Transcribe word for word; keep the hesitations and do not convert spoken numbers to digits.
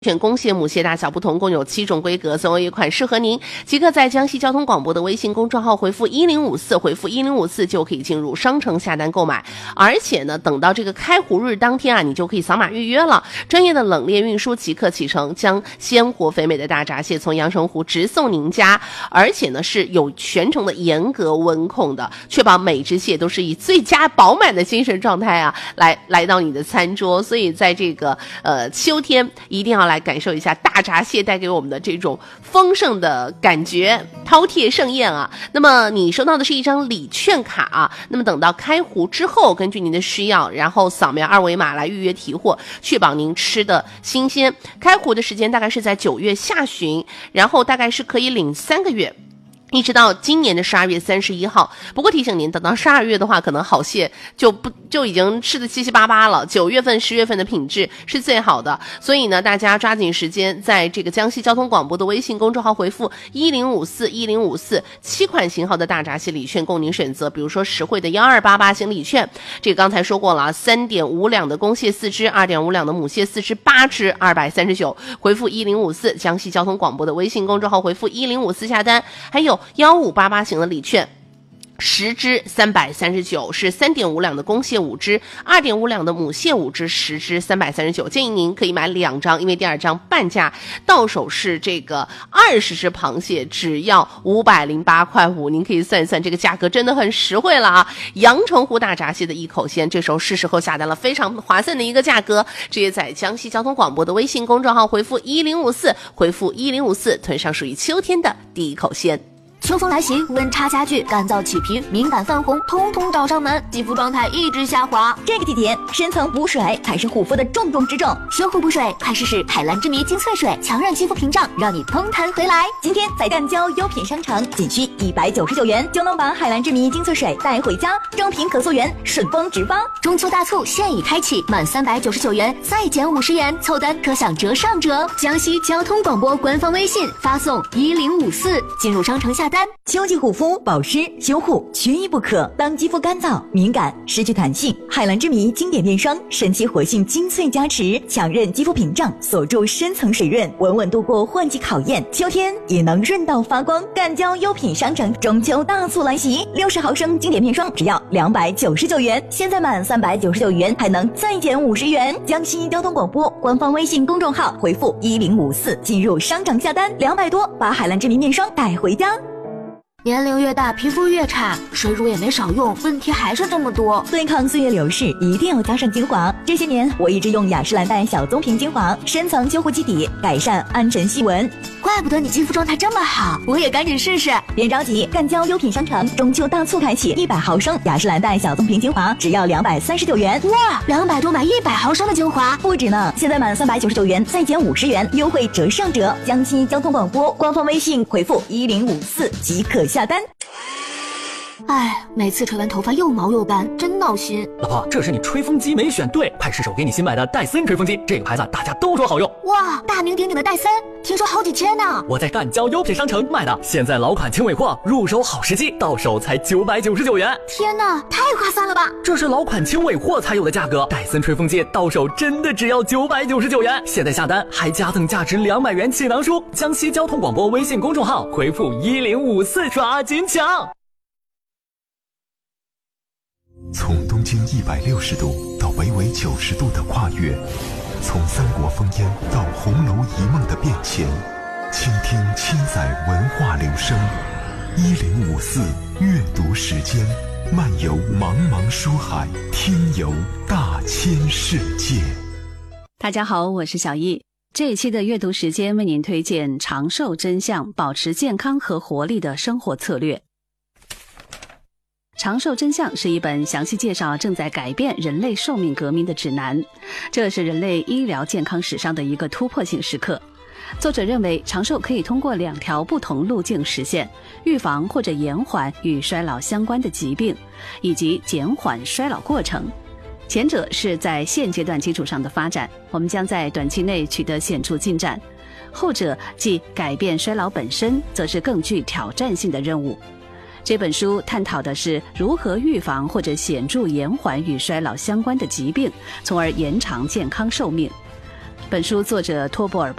选公蟹、母蟹大小不同，共有七种规格，总有一款适合您。即刻在江西交通广播的微信公众号回复一零五四，回复一零五四就可以进入商城下单购买。而且呢，等到这个开湖日当天啊，你就可以扫码预约了。专业的冷链运输即刻启程，将鲜活肥美的大闸蟹从阳澄湖直送您家，而且呢是有全程的严格温控的，确保每只蟹都是以最佳饱满的精神状态啊来来到你的餐桌。所以在这个呃秋天，一定要来感受一下大闸蟹带给我们的这种丰盛的感觉，饕餮盛宴啊。那么你收到的是一张礼券卡啊，那么等到开湖之后，根据您的需要，然后扫描二维码来预约提货，确保您吃的新鲜。开湖的时间大概是在九月下旬，然后大概是可以领三个月。一直到今年的十二月三十一号，不过提醒您，等到十二月的话，可能好蟹就不就已经吃的七七八八了。九月份、十月份的品质是最好的，所以呢，大家抓紧时间，在这个江西交通广播的微信公众号回复一零五四一零五四，七款型号的大闸蟹礼券供您选择。比如说实惠的幺二八八型礼券，这个刚才说过了，三点五两的公蟹四只，二点五两的母蟹四只，八只二百三十九，回复一零五四，江西交通广播的微信公众号回复一零五四下单。还有幺五八八型的礼券，十只三百三十九，是三点五两的公蟹五只，二点五两的母蟹五只，十只三百三十九。建议您可以买两张，因为第二张半价，到手是这个二十只螃蟹只要五百零八块五。您可以算一算，这个价格真的很实惠了啊！阳澄湖大闸蟹的一口鲜，这时候是时候下单了，非常划算的一个价格。直接在江西交通广播的微信公众号回复一零五四，回复一零五四，囤上属于秋天的第一口鲜。 秋风来袭，温差加剧，干燥起皮，敏感泛红，通通找上门，肌肤状态一直下滑。 这个季节，深层补水才是护肤的重中之重。 修护补水，快试试海蓝之谜精粹水，强韧肌肤屏障，让你嘭弹回来。 今天在赣胶优品商城，仅需一百九十九元就能把海蓝之谜精粹水带回家，正品可溯源，顺丰直发。 中秋大促现已开启，满三百九十九元再减五十元，凑单可享折上折。江西交通广播官方微信发送一零五四，进入商城下单。 秋季护肤保湿修护缺一不可。当肌肤干燥敏感失去弹性，海蓝之谜经典面霜神奇活性精粹加持，强韧肌肤屏障，锁住深层水润，稳稳度过换季考验，秋天也能润到发光。赣胶优品商城中秋大促来袭，六十毫升经典面霜只要两百九十九元，现在满三百九十九元还能再减五十元。江西交通广播官方微信公众号回复一零五四，进入商城下单，两百多把海蓝之谜面霜带回家。 年龄越大，皮肤越差，水乳也没少用，问题还是这么多。 对抗岁月流逝，一定要加上精华。这些年，我一直用雅诗兰黛小棕瓶精华，深层修护基底，改善暗沉细纹。 怪不得你肌肤状态这么好，我也赶紧试试。 别着急，赣胶优品商城中秋大促开启，一百毫升雅诗兰黛小棕瓶精华只要两百三十九元。 哇，两百多买一百毫升的精华， 不止呢！现在满三百九十九元再减五十元，优惠折上折。江西交通广播官方微信回复一零五四即可下单。 哎，每次吹完头发又毛又干，真闹心。 老婆，这是你吹风机没选对，快试手给你新买的戴森吹风机，这个牌子大家都说好用。 哇，大名鼎鼎的戴森，听说好几千呢。 我在赣胶优品商城买的，现在老款轻尾货，入手好时机，到手才九百九十九元。 天哪，太划算了吧！ 这是老款轻尾货才有的价格，戴森吹风机到手真的只要九百九十九元。现在下单还加赠价值两百元气囊书。江西交通广播微信公众号回复一零五四，抓紧抢。 从东经一百六十度到北纬九十度的跨越，从三国烽烟到红楼一梦的变迁，倾听千载文化流声。一零五四阅读时间，漫游茫茫书海，听游大千世界。 大家好，我是小易。这一期的阅读时间为您推荐长寿真相，保持健康和活力的生活策略。长寿真相是一本详细介绍正在改变人类寿命革命的指南，这是人类医疗健康史上的一个突破性时刻。作者认为，长寿可以通过两条不同路径实现：预防或者延缓与衰老相关的疾病，以及减缓衰老过程。前者是在现阶段基础上的发展，我们将在短期内取得显著进展；后者即改变衰老本身，则是更具挑战性的任务。这本书探讨的是如何预防或者显著延缓与衰老相关的疾病，从而延长健康寿命。 本书作者托博尔